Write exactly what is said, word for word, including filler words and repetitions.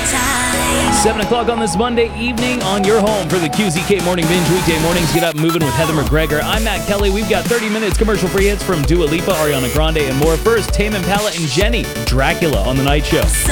seven o'clock on this Monday evening on your home for the Q Z K Morning Binge. Weekday mornings, get up and moving with Heather McGregor. I'm Matt Kelly. We've got thirty minutes commercial-free hits from Dua Lipa, Ariana Grande, and more. First, Tame Impala and Jenny, Dracula on The Night Show.